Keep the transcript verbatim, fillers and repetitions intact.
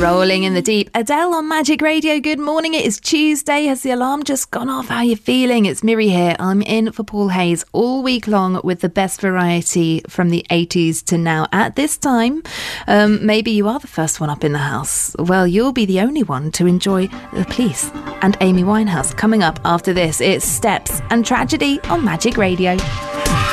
Rolling in the Deep. Adele on Magic Radio. Good morning. It is Tuesday. Has the alarm just gone off? How are you feeling? It's Miri here. I'm in for Paul Hayes all week long with the best variety from the eighties to now. At this time, um, maybe you are the first one up in the house. Well, you'll be the only one to enjoy The Police and Amy Winehouse. Coming up after this, it's Steps and Tragedy on Magic Radio.